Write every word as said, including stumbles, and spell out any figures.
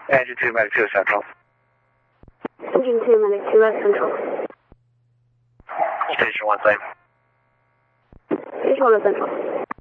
Engine two, Medic two, Central. Engine two, Medic two, West Central. Station one, same. Station one, West Central.